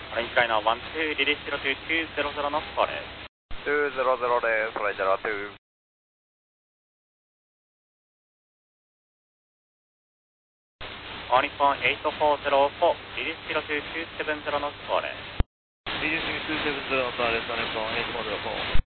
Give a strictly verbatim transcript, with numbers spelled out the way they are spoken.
Orange Liner one two, release zero two two zero zero knots for it. two zero zero です。オレンジラtwo。 All Nippon eight four zero four, release zero two two seven zero knots for it. Releasing two seven zero です。All Nippon eight four zero four。